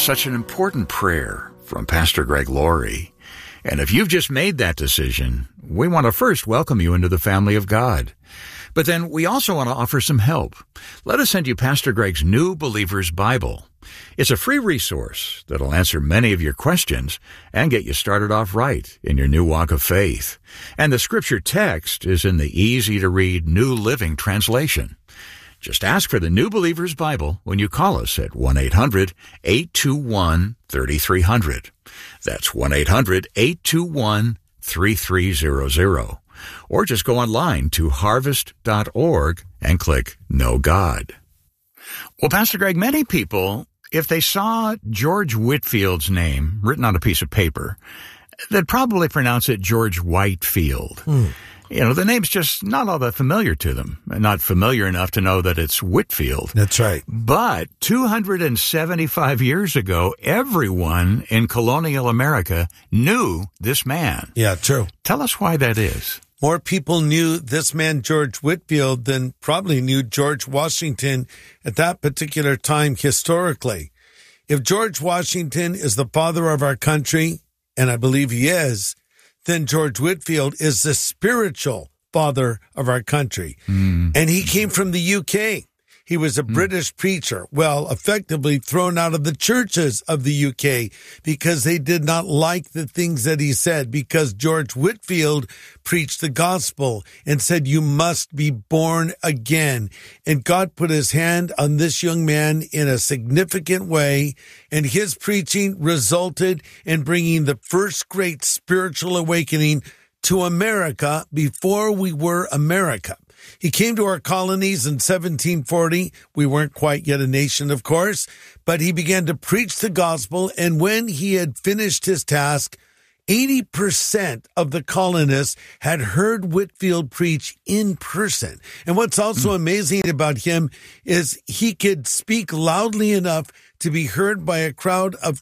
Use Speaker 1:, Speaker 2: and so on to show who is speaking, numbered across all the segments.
Speaker 1: such an important prayer from Pastor Greg Laurie. And if you've just made that decision, we want to first welcome you into the family of God. But then we also want to offer some help. Let us send you Pastor Greg's New Believer's Bible. It's a free resource that'll answer many of your questions and get you started off right in your new walk of faith. And the scripture text is in the easy-to-read New Living Translation. Just ask for the New Believer's Bible when you call us at 1-800-821-3300. That's 1-800-821-3300. Or just go online to harvest.org and click Know God. Well, Pastor Greg, many people, if they saw George Whitefield's name written on a piece of paper, they'd probably pronounce it George Whitefield. You know, the name's just not all that familiar to them, not familiar enough to know that it's Whitefield.
Speaker 2: That's right.
Speaker 1: But 275 years ago, everyone in colonial America knew this man.
Speaker 2: Yeah, true.
Speaker 1: Tell us why that is.
Speaker 2: More people knew this man, George Whitefield, than probably knew George Washington at that particular time historically. If George Washington is the father of our country, and I believe he is, then George Whitefield is the spiritual father of our country. And he came from the UK. He was a British preacher, well, effectively thrown out of the churches of the UK because they did not like the things that he said, because George Whitefield preached the gospel and said, you must be born again. And God put his hand on this young man in a significant way, and his preaching resulted in bringing the first great spiritual awakening to America before we were America. He came to our colonies in 1740. We weren't quite yet a nation, of course, but he began to preach the gospel. And when he had finished his task, 80% of the colonists had heard Whitefield preach in person. And what's also amazing about him is he could speak loudly enough to be heard by a crowd of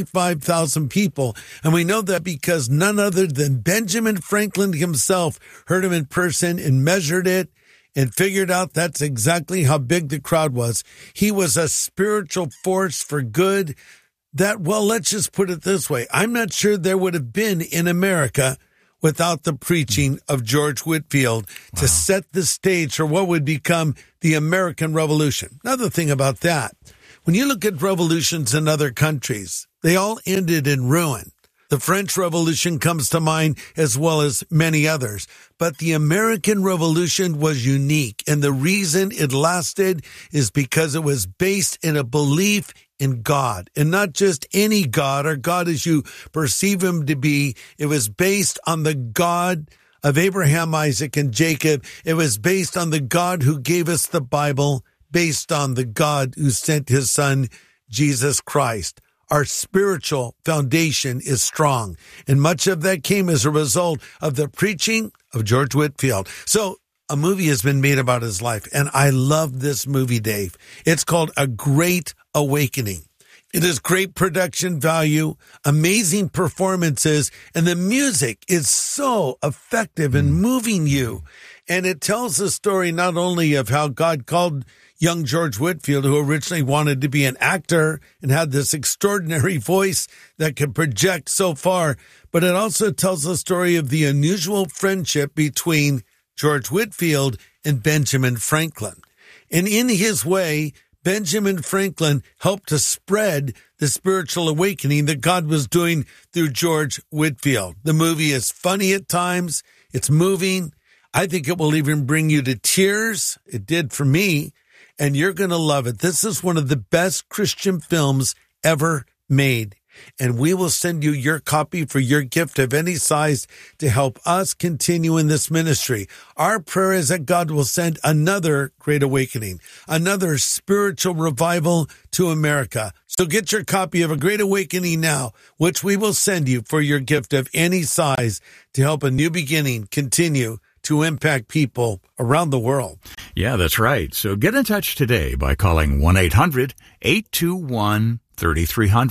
Speaker 2: 25,000 people. And we know that because none other than Benjamin Franklin himself heard him in person and measured it and figured out that's exactly how big the crowd was. He was a spiritual force for good that, well, let's just put it this way. I'm not sure there would have been in America without the preaching of George Whitefield to set the stage for what would become the American Revolution. Another thing about that, when you look at revolutions in other countries, they all ended in ruin. The French Revolution comes to mind, as well as many others. But the American Revolution was unique, and the reason it lasted is because it was based in a belief in God, and not just any God, or God as you perceive him to be. It was based on the God of Abraham, Isaac, and Jacob. It was based on the God who gave us the Bible, based on the God who sent his son, Jesus Christ. Our spiritual foundation is strong, and much of that came as a result of the preaching of George Whitefield. So a movie has been made about his life, and I love this movie, Dave. It's called A Great Awakening. It has great production value, amazing performances, and the music is so effective in moving you. And it tells the story not only of how God called young George Whitefield, who originally wanted to be an actor and had this extraordinary voice that could project so far, but it also tells the story of the unusual friendship between George Whitefield and Benjamin Franklin. And in his way, Benjamin Franklin helped to spread the spiritual awakening that God was doing through George Whitefield. The movie is funny at times. It's moving. I think it will even bring you to tears. It did for me. And you're going to love it. This is one of the best Christian films ever made. And we will send you your copy for your gift of any size to help us continue in this ministry. Our prayer is that God will send another great awakening, another spiritual revival to America. So get your copy of A Great Awakening now, which we will send you for your gift of any size to help a new beginning continue to impact people around the world.
Speaker 1: Yeah, that's right. So get in touch today by calling 1-800-821-3300.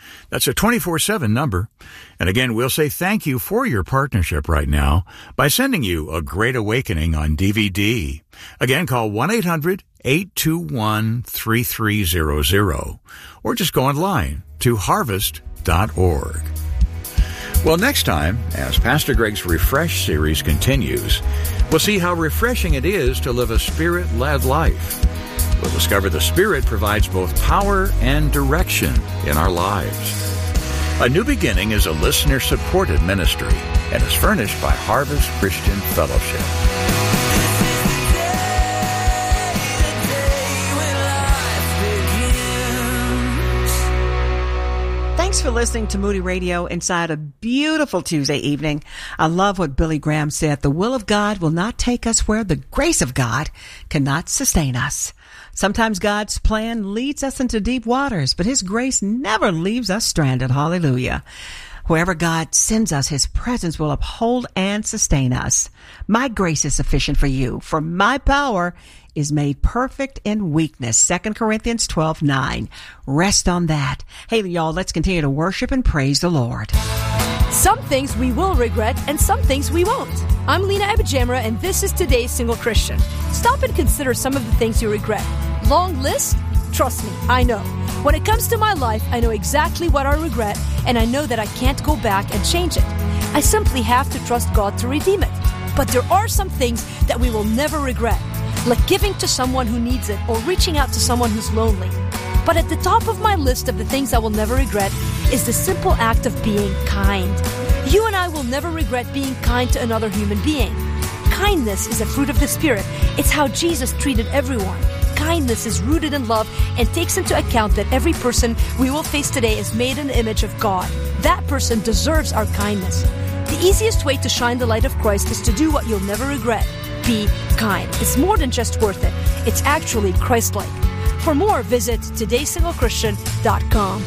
Speaker 1: That's a 24/7 number. And again, we'll say thank you for your partnership right now by sending you A Great Awakening on DVD. Again, call 1-800-821-3300 or just go online to harvest.org. Well, next time, as Pastor Greg's Refresh series continues, we'll see how refreshing it is to live a Spirit-led life. We'll discover the Spirit provides both power and direction in our lives. A New Beginning is a listener-supported ministry and is furnished by Harvest Christian Fellowship.
Speaker 3: Thanks for listening to Moody Radio inside a beautiful Tuesday evening. I love what Billy Graham said. The will of God will not take us where the grace of God cannot sustain us. Sometimes God's plan leads us into deep waters, but His grace never leaves us stranded. Hallelujah. Wherever God sends us, His presence will uphold and sustain us. My grace is sufficient for you, for my power is made perfect in weakness. 2 Corinthians 12:9. Rest on that. Hey, y'all, let's continue to worship and praise the Lord.
Speaker 4: Some things we will regret and some things we won't. I'm Lena Abijamra, and this is Today's Single Christian. Stop and consider some of the things you regret. Long list? Trust me, I know. When it comes to my life, I know exactly what I regret, and I know that I can't go back and change it. I simply have to trust God to redeem it. But there are some things that we will never regret, like giving to someone who needs it or reaching out to someone who's lonely. But at the top of my list of the things I will never regret is the simple act of being kind. You and I will never regret being kind to another human being. Kindness is a fruit of the Spirit. It's how Jesus treated everyone. Kindness is rooted in love and takes into account that every person we will face today is made in the image of God. That person deserves our kindness. The easiest way to shine the light of Christ is to do what you'll never regret. Be kind. It's more than just worth it. It's actually Christ-like. For more, visit todaysinglechristian.com.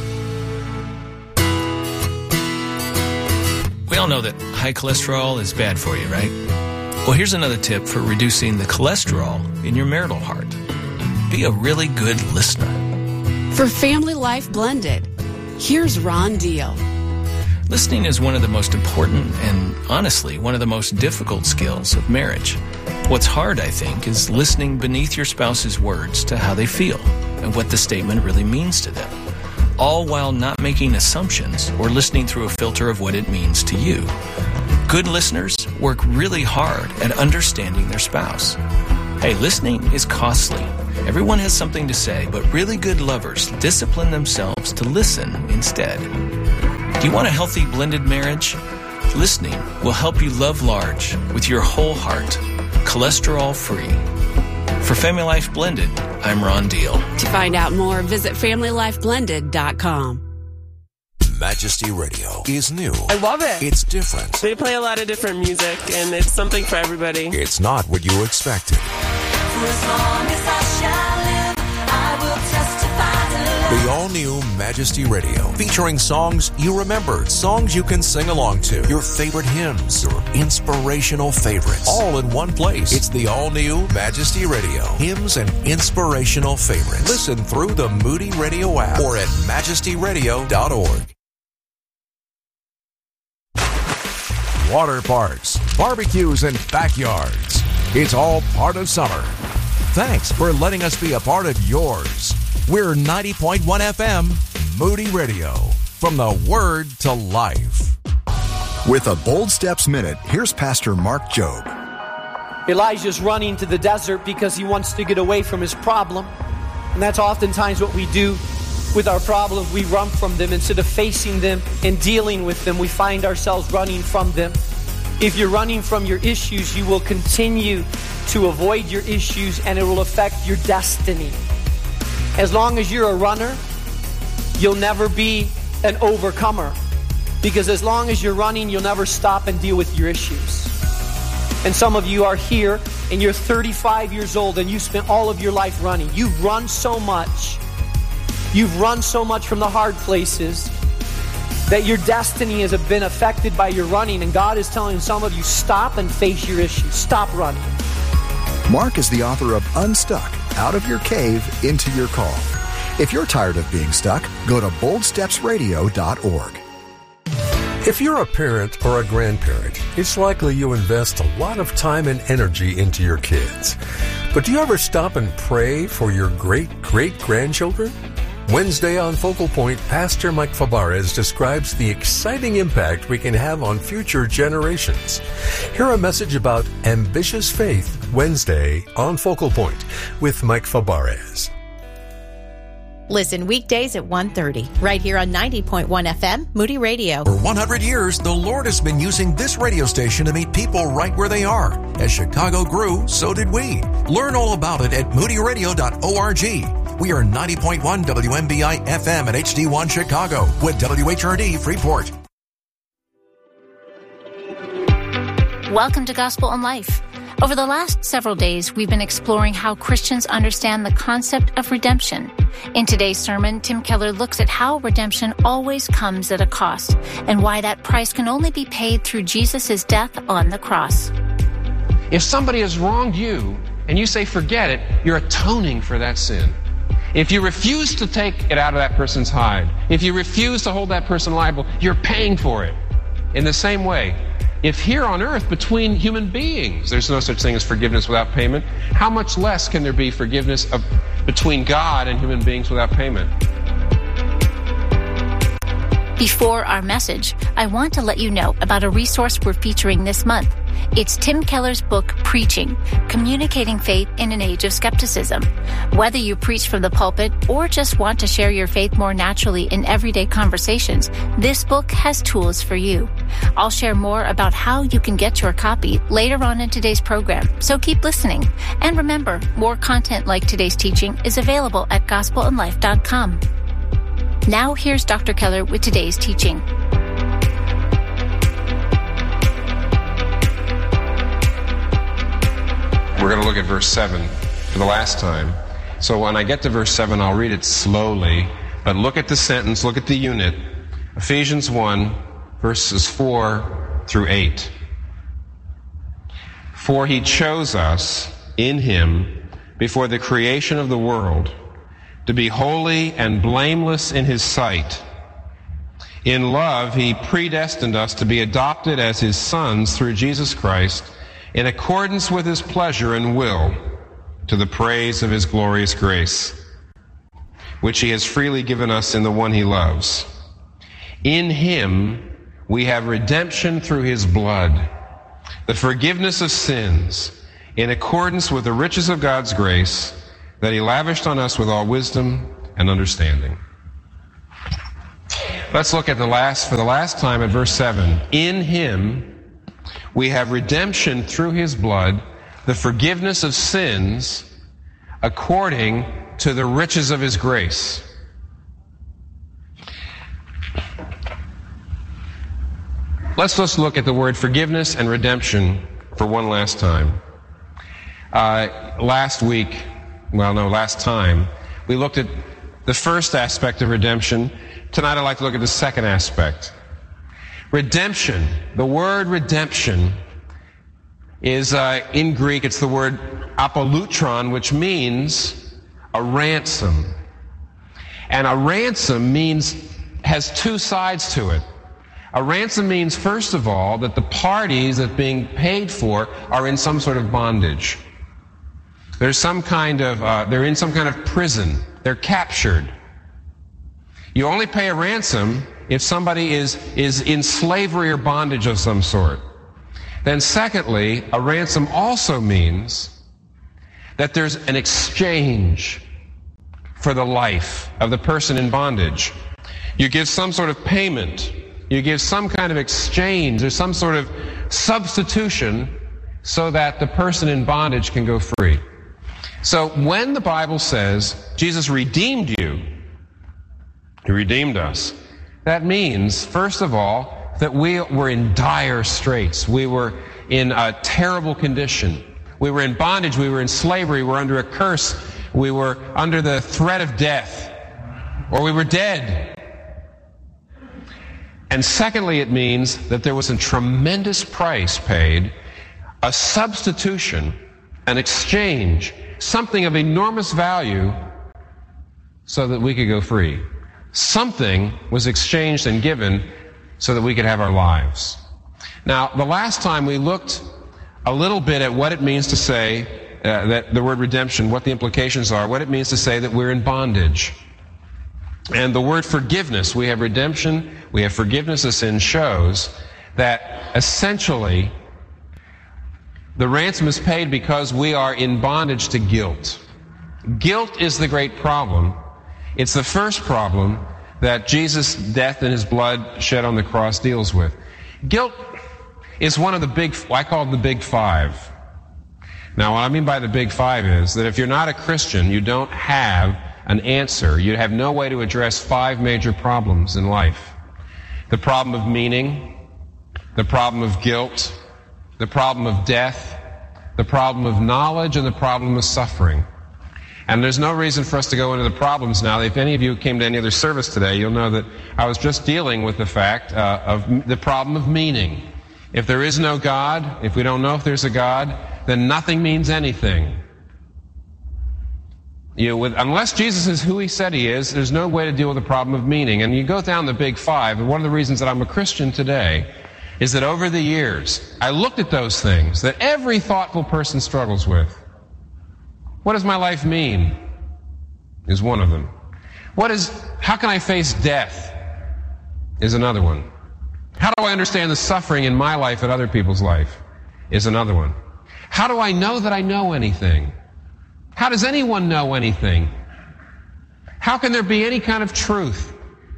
Speaker 5: We all know that high cholesterol is bad for you, right? Well, here's another tip for reducing the cholesterol in your marital heart. Be a really good listener.
Speaker 6: For Family Life Blended, here's Ron Deal.
Speaker 5: Listening is one of the most important and, honestly, one of the most difficult skills of marriage. What's hard, I think, is listening beneath your spouse's words to how they feel and what the statement really means to them, all while not making assumptions or listening through a filter of what it means to you. Good listeners work really hard at understanding their spouse. Hey, listening is costly. Everyone has something to say, but really good lovers discipline themselves to listen instead. Do you want a healthy blended marriage? Listening will help you love large with your whole heart, cholesterol-free. For Family Life Blended, I'm Ron Deal.
Speaker 6: To find out more, visit FamilyLifeBlended.com.
Speaker 7: Majesty Radio is new.
Speaker 8: I love it.
Speaker 7: It's different.
Speaker 8: They play a lot of different music, and it's something for everybody.
Speaker 7: It's not what you expected.
Speaker 9: For as long as I shall live, I will testify to love.
Speaker 7: The all-new Majesty Radio, featuring songs you remember, songs you can sing along to, your favorite hymns, your inspirational favorites, all in one place. It's the all-new Majesty Radio, hymns and inspirational favorites. Listen through the Moody Radio app or at majestyradio.org. Water parks, barbecues, and backyards. It's all part of summer. Thanks for letting us be a part of yours. We're 90.1 FM, Moody Radio. From the Word to Life.
Speaker 10: With a Bold Steps Minute, here's Pastor Mark Jobe.
Speaker 11: Elijah's running to the desert because he wants to get away from his problem. And that's oftentimes what we do with our problems. We run from them instead of facing them and dealing with them. We find ourselves running from them. If you're running from your issues, you will continue to avoid your issues and it will affect your destiny. As long as you're a runner, you'll never be an overcomer. Because as long as you're running, you'll never stop and deal with your issues. And some of you are here and you're 35 years old and you spent all of your life running. You've run so much. You've run so much from the hard places that your destiny has been affected by your running. And God is telling some of you, stop and face your issues. Stop running.
Speaker 10: Mark is the author of Unstuck, Out of Your Cave, Into Your Call. If you're tired of being stuck, go to boldstepsradio.org.
Speaker 12: If you're a parent or a grandparent, it's likely you invest a lot of time and energy into your kids. But do you ever stop and pray for your great-great-grandchildren? Wednesday on Focal Point, Pastor Mike Fabarez describes the exciting impact we can have on future generations. Hear a message about ambitious faith Wednesday on Focal Point with Mike Fabarez.
Speaker 13: Listen weekdays at 1:30, right here on 90.1 FM, Moody Radio.
Speaker 7: For 100 years, the Lord has been using this radio station to meet people right where they are. As Chicago grew, so did we. Learn all about it at moodyradio.org. We are 90.1 WMBI FM at HD1 Chicago with WHRD Freeport.
Speaker 14: Welcome to Gospel in Life. Over the last several days, we've been exploring how Christians understand the concept of redemption. In today's sermon, Tim Keller looks at how redemption always comes at a cost and why that price can only be paid through Jesus' death on the cross.
Speaker 15: If somebody has wronged you and you say forget it, you're atoning for that sin. If you refuse to take it out of that person's hide, if you refuse to hold that person liable, you're paying for it. In the same way, if here on earth between human beings there's no such thing as forgiveness without payment, how much less can there be forgiveness between God and human beings without payment?
Speaker 14: Before our message, I want to let you know about a resource we're featuring this month. It's Tim Keller's book, Preaching, Communicating Faith in an Age of Skepticism. Whether you preach from the pulpit or just want to share your faith more naturally in everyday conversations, this book has tools for you. I'll share more about how you can get your copy later on in today's program, so keep listening. And remember, more content like today's teaching is available at gospelinlife.com. Now here's Dr. Keller with today's teaching.
Speaker 15: We're going to look at verse 7 for the last time. So when I get to verse 7, I'll read it slowly, but look at the sentence, look at the unit. Ephesians 1, verses 4 through 8. For he chose us in him before the creation of the world to be holy and blameless in his sight. In love, he predestined us to be adopted as his sons through Jesus Christ, in accordance with his pleasure and will, to the praise of his glorious grace, which he has freely given us in the one he loves. In him we have redemption through his blood, the forgiveness of sins, in accordance with the riches of God's grace that he lavished on us with all wisdom and understanding. Let's look at for the last time at verse 7. In him we have redemption through his blood, the forgiveness of sins, according to the riches of his grace. Let's just look at the word forgiveness and redemption for one last time. Last time, we looked at the first aspect of redemption. Tonight I'd like to look at the second aspect. Redemption, the word redemption is, in Greek, it's the word apolutron, which means a ransom. And a ransom has two sides to it. A ransom means, first of all, that the parties that are being paid for are in some sort of bondage. They're in some kind of prison. They're captured. You only pay a ransom if somebody is in slavery or bondage of some sort. Then secondly, a ransom also means that there's an exchange for the life of the person in bondage. You give some sort of payment. You give some kind of exchange or some sort of substitution so that the person in bondage can go free. So when the Bible says Jesus redeemed you, he redeemed us, that means, first of all, that we were in dire straits. We were in a terrible condition. We were in bondage. We were in slavery. We were under a curse. We were under the threat of death. Or we were dead. And secondly, it means that there was a tremendous price paid, a substitution, an exchange, something of enormous value, so that we could go free. Something was exchanged and given so that we could have our lives. Now, the last time we looked a little bit at what it means to say that the word redemption, what the implications are, what it means to say that we're in bondage. And the word forgiveness, we have redemption, we have forgiveness of sin, shows that essentially the ransom is paid because we are in bondage to guilt. Guilt is the great problem. It's the first problem that Jesus' death and his blood shed on the cross deals with. Guilt is one of the I call it the big five. Now, what I mean by the big five is that if you're not a Christian, you don't have an answer. You have no way to address 5 major problems in life. The problem of meaning, the problem of guilt, the problem of death, the problem of knowledge, and the problem of suffering. And there's no reason for us to go into the problems now. If any of you came to any other service today, you'll know that I was just dealing with the fact of the problem of meaning. If there is no God, if we don't know if there's a God, then nothing means anything. Unless Jesus is who he said he is, there's no way to deal with the problem of meaning. And you go down the big five, and one of the reasons that I'm a Christian today is that over the years, I looked at those things that every thoughtful person struggles with. What does my life mean? Is one of them. How can I face death? Is another one. How do I understand the suffering in my life and other people's life? Is another one. How do I know that I know anything? How does anyone know anything? How can there be any kind of truth?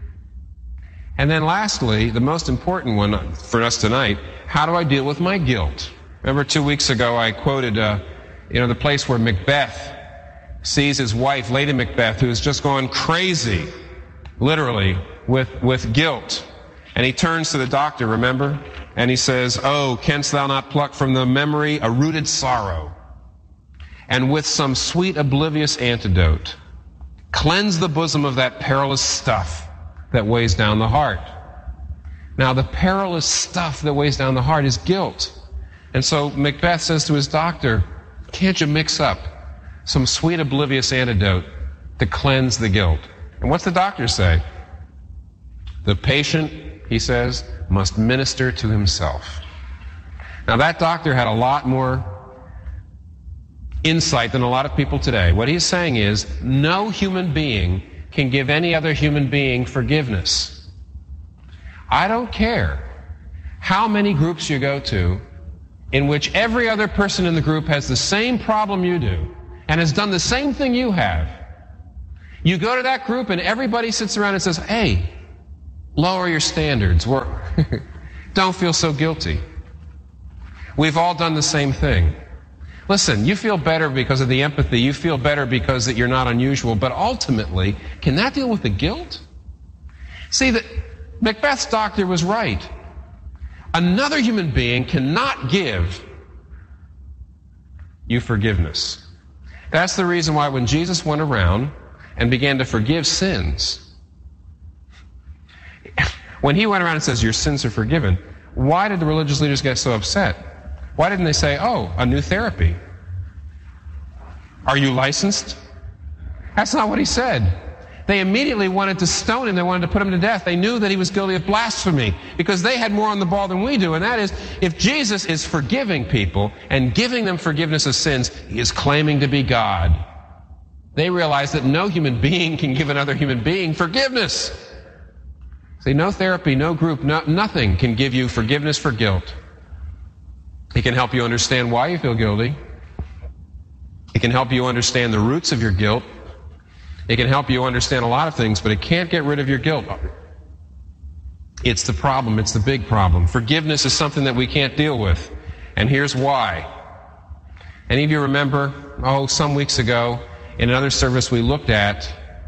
Speaker 15: And then lastly, the most important one for us tonight, how do I deal with my guilt? Remember 2 weeks ago I quoted the place where Macbeth sees his wife, Lady Macbeth, who is just going crazy, literally, with guilt. And he turns to the doctor, remember? And he says, "Oh, canst thou not pluck from the memory a rooted sorrow? And with some sweet oblivious antidote, cleanse the bosom of that perilous stuff that weighs down the heart." Now, the perilous stuff that weighs down the heart is guilt. And so Macbeth says to his doctor, "Can't you mix up some sweet oblivious antidote to cleanse the guilt?" And what's the doctor say? The patient, he says, must minister to himself. Now, that doctor had a lot more insight than a lot of people today. What he's saying is, no human being can give any other human being forgiveness. I don't care how many groups you go to in which every other person in the group has the same problem you do and has done the same thing you have. You go to that group and everybody sits around and says, "Hey, lower your standards. Don't feel so guilty. We've all done the same thing." Listen, you feel better because of the empathy. You feel better because that you're not unusual. But ultimately, can that deal with the guilt? See, Macbeth's doctor was right. Another human being cannot give you forgiveness. That's the reason why when Jesus went around and began to forgive sins, when he went around and says, "Your sins are forgiven," why did the religious leaders get so upset? Why didn't they say, "Oh, a new therapy? Are you licensed?" That's not what he said. They immediately wanted to stone him. They wanted to put him to death. They knew that he was guilty of blasphemy because they had more on the ball than we do. And that is, if Jesus is forgiving people and giving them forgiveness of sins, he is claiming to be God. They realize that no human being can give another human being forgiveness. See, no therapy, no group, nothing can give you forgiveness for guilt. It can help you understand why you feel guilty. It can help you understand the roots of your guilt. It can help you understand a lot of things, but it can't get rid of your guilt. It's the problem. It's the big problem. Forgiveness is something that we can't deal with. And here's why. Any of you remember, some weeks ago, in another service we looked at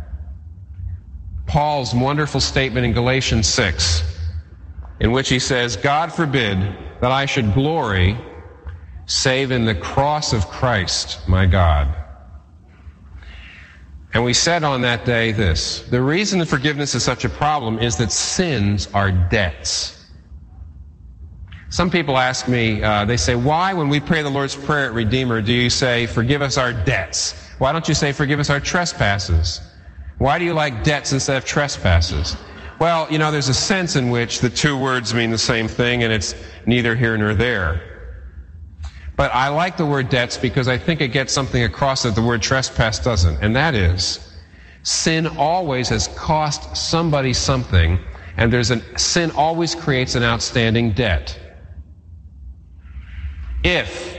Speaker 15: Paul's wonderful statement in Galatians 6, in which he says, "God forbid that I should glory save in the cross of Christ, my God." And we said on that day this: the reason that forgiveness is such a problem is that sins are debts. Some people ask me, they say, "Why, when we pray the Lord's Prayer at Redeemer, do you say, 'Forgive us our debts'? Why don't you say, 'Forgive us our trespasses'?" Why do you like debts instead of trespasses? Well, you know, there's a sense in which the two words mean the same thing, and it's neither here nor there. But I like the word debts because I think it gets something across that the word trespass doesn't, and that is, sin always has cost somebody something, and sin always creates an outstanding debt. If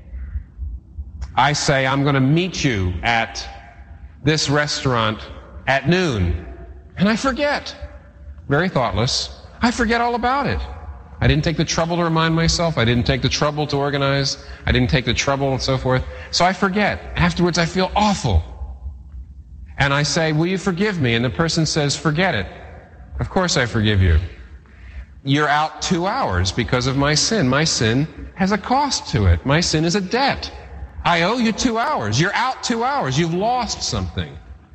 Speaker 15: I say I'm going to meet you at this restaurant at noon, and I forget, very thoughtless, I forget all about it. I didn't take the trouble to remind myself. I didn't take the trouble to organize. I didn't take the trouble and so forth. So I forget. Afterwards, I feel awful. And I say, will you forgive me? And the person says, forget it. Of course I forgive you. You're out 2 hours because of my sin. My sin has a cost to it. My sin is a debt. I owe you 2 hours. You're out 2 hours. You've lost something.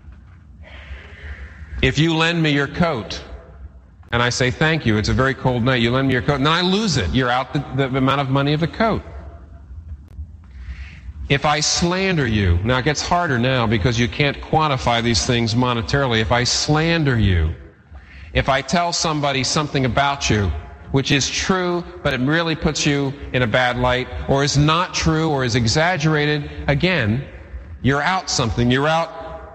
Speaker 15: If you lend me your coat, and I say, thank you, it's a very cold night, you lend me your coat, and then I lose it. You're out the amount of money of the coat. If I slander you, now it gets harder now because you can't quantify these things monetarily. If I slander you, if I tell somebody something about you, which is true, but it really puts you in a bad light, or is not true, or is exaggerated, again, you're out something. You're out,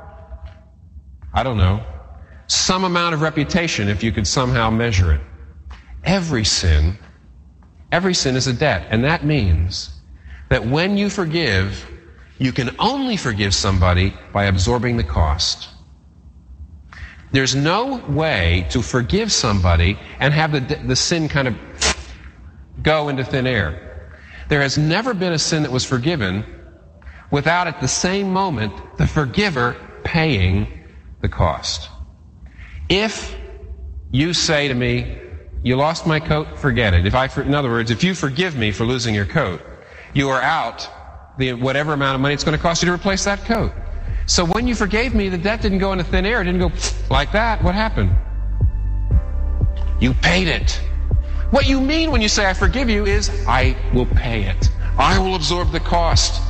Speaker 15: I don't know, some amount of reputation if you could somehow measure it. Every sin is a debt, and that means that when you forgive, you can only forgive somebody by absorbing the cost. There's no way to forgive somebody and have the sin kind of go into thin air. There has never been a sin that was forgiven without at the same moment the forgiver paying the cost. If you say to me, you lost my coat, forget it. In other words, if you forgive me for losing your coat, you are out whatever amount of money it's going to cost you to replace that coat. So when you forgave me, the debt didn't go into thin air. It didn't go like that. What happened? You paid it. What you mean when you say I forgive you is I will pay it. I will absorb the cost.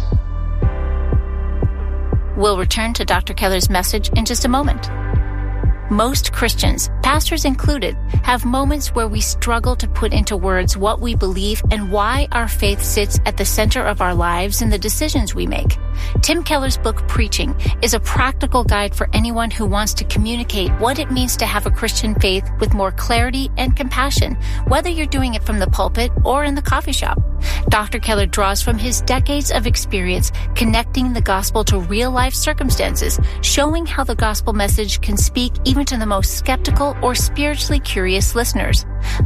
Speaker 14: We'll return to Dr. Keller's message in just a moment. Most Christians, pastors included, have moments where we struggle to put into words what we believe and why our faith sits at the center of our lives and the decisions we make. Tim Keller's book, Preaching, is a practical guide for anyone who wants to communicate what it means to have a Christian faith with more clarity and compassion, whether you're doing it from the pulpit or in the coffee shop. Dr. Keller draws from his decades of experience connecting the gospel to real-life circumstances, showing how the gospel message can speak even to the most skeptical or spiritually curious listeners.